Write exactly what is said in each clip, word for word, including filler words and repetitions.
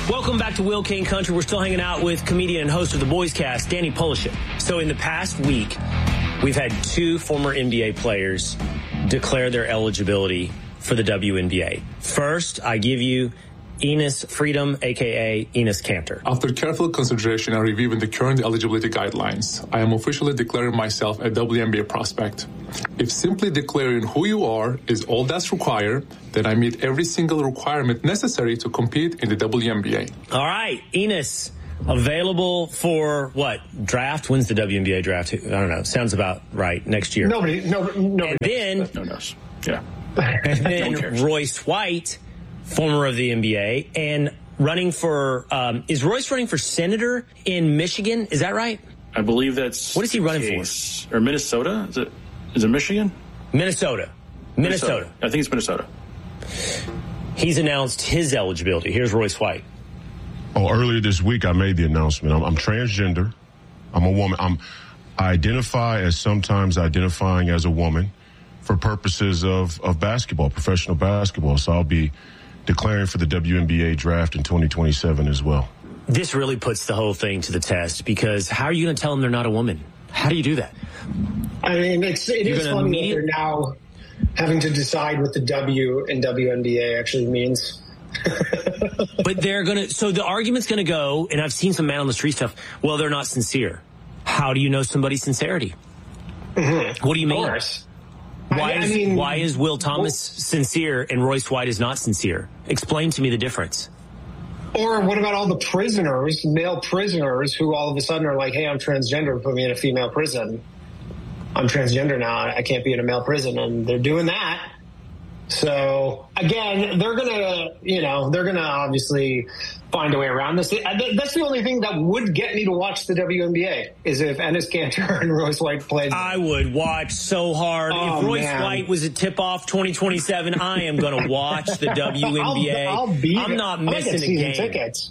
Welcome back to Will Kane Country. We're still hanging out with comedian and host of the Boys Cast, Danny Polishek. So in the past week, we've had two former N B A players declare their eligibility for the W N B A. First, I give you Enes Freedom, a k a. Enes Kanter. After careful consideration and reviewing the current eligibility guidelines, I am officially declaring myself a W N B A prospect. If simply declaring who you are is all that's required, then I meet every single requirement necessary to compete in the W N B A. All right, Enes, available for what? Draft? When's the W N B A draft? I don't know. Sounds about right. Next year. Nobody, no, nobody. And then, no knows. Yeah. And then Royce White, former of the N B A, and running for, um, is Royce running for senator in Michigan? Is that right? I believe that's... What is he running case. for? Or Minnesota? Is it, is it Michigan? Minnesota. Minnesota. Minnesota. I think it's Minnesota. He's announced his eligibility. Here's Royce White. Oh, earlier this week, I made the announcement. I'm, I'm transgender. I'm a woman. I'm, I identify as sometimes identifying as a woman for purposes of, of basketball, professional basketball. So I'll be declaring for the W N B A draft in twenty twenty-seven as well. This really puts the whole thing to the test, because how are you going to tell them they're not a woman? How do you do that? I mean, it's, it is funny that they're now having to decide what the W in W N B A actually means. But they're going to, so the argument's going to go, and I've seen some man on the street stuff, well, they're not sincere. How do you know somebody's sincerity? Mm-hmm. What do you mean? Of course. Why, I, is, I mean, why is Will Thomas well, sincere and Royce White is not sincere? Explain to me the difference. Or what about all the prisoners, male prisoners, who all of a sudden are like, hey, I'm transgender, put me in a female prison. I'm transgender now, I can't be in a male prison, and they're doing that. So, again, they're going to, you know, they're going to obviously find a way around this. That's the only thing that would get me to watch the W N B A, is if Enes Kanter and Royce White played. I would watch so hard. Oh, if Royce man. White was a tip-off twenty twenty-seven, I am going to watch the W N B A. I'll, I'll be I'm not I might missing get a season game. Tickets.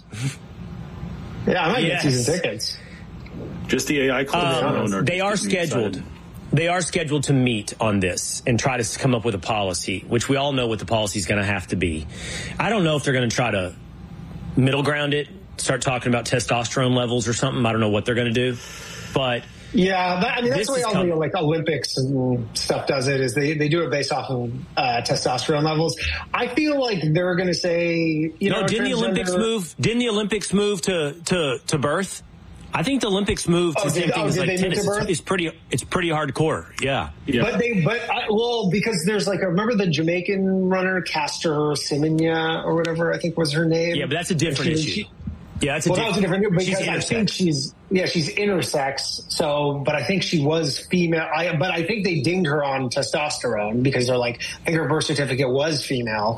Yeah, I might Yes. get season tickets. Just the A I club. Um, they are scheduled. They are scheduled to meet on this and try to come up with a policy, which we all know what the policy is going to have to be. I don't know if they're going to try to middle ground it, start talking about testosterone levels or something. I don't know what they're going to do, but yeah, that, I mean that's the way all com- the like Olympics and stuff does it. Is they, they do it based off of uh, testosterone levels. I feel like they're going to say, you no, know, didn't the Olympics move? Didn't the Olympics move to to to birth? I think the Olympics moved to oh, same did, things oh, like tennis. It's, it's pretty, it's pretty hardcore. Yeah. yeah. But they, but I, well, because there's like, remember the Jamaican runner, Castor Semenya or whatever, I think was her name. Yeah, but that's a different she, issue. She, yeah, that's a well, different. that was a different because she's I think she's, yeah, she's intersex. So, but I think she was female. I, but I think they dinged her on testosterone because they're like, I think her birth certificate was female.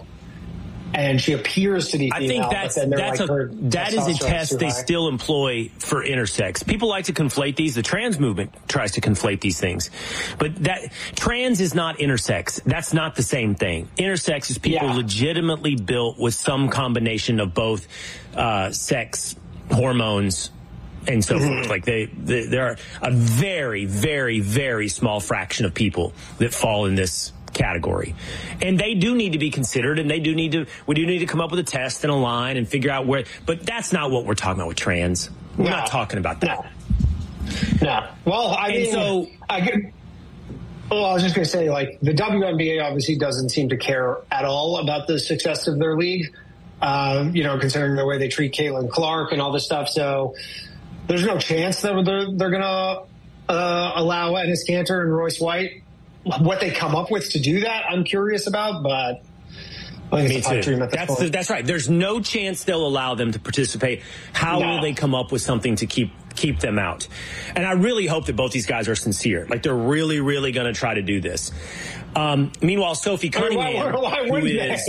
And she appears to be female. I think that's, that's like a, that is a test they still employ for intersex. People like to conflate these. The trans movement tries to conflate these things. But that trans is not intersex. That's not the same thing. Intersex is people yeah. legitimately built with some combination of both uh, sex, hormones, and so mm-hmm. forth. Like they, they, there are a very, very, very small fraction of people that fall in this category, and they do need to be considered, and they do need to, we do need to come up with a test and a line and figure out where, but that's not what we're talking about with trans. We're no, not talking about that. No. no. Well, I and mean, so, I get, well, I was just going to say, like, the W N B A obviously doesn't seem to care at all about the success of their league, um, you know, considering the way they treat Caitlin Clark and all this stuff. So there's no chance that they're, they're going to uh, allow Enes Kanter and Royce White. What they come up with to do that, I'm curious about, but I think me it's a pipe too. dream at this That's, point. the, that's right. There's no chance they'll allow them to participate. How no. will they come up with something to keep keep them out? And I really hope that both these guys are sincere. Like, they're really, really going to try to do this. Um, meanwhile, Sophie Cunningham, why, why, why who is...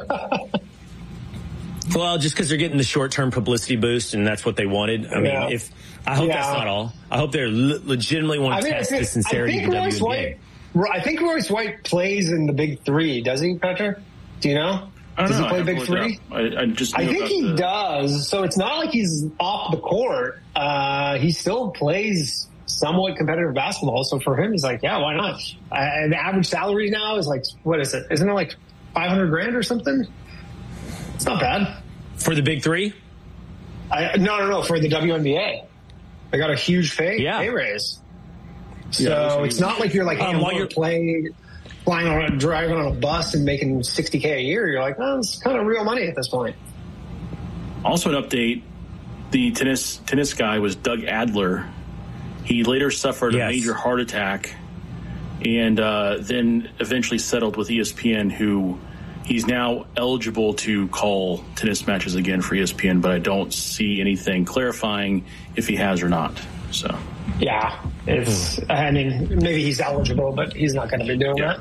Well, just because they're getting the short-term publicity boost, and that's what they wanted. I mean, yeah. if I hope yeah. that's not all. I hope they le- legitimately want to I mean, test I think, the sincerity I of think the Royce W N B A. White, I think Royce White plays in the Big Three, does he, Patrick? Do you know? I don't does know. he play I Big Three? I, I just I think he the... does. So it's not like he's off the court. Uh, he still plays somewhat competitive basketball. So for him, he's like, yeah, why not? Uh, the average salary now is like, what is it? Isn't it like five hundred grand or something? It's not bad. For the Big Three? I, no, no, no, for the W N B A. I got a huge pay, Yeah. pay raise. So Yeah, it's not like you're like, hey, Um, I'm while going you're- to play, flying on a, driving on a bus and making sixty K a year. You're like, oh, it's kind of real money at this point. Also, an update: the tennis tennis guy was Doug Adler. He later suffered Yes. a major heart attack, and uh, then eventually settled with E S P N. Who he's now eligible to call tennis matches again for E S P N, but I don't see anything clarifying if he has or not. So Yeah, it's. I mean, maybe he's eligible, but he's not going to be doing yeah, that.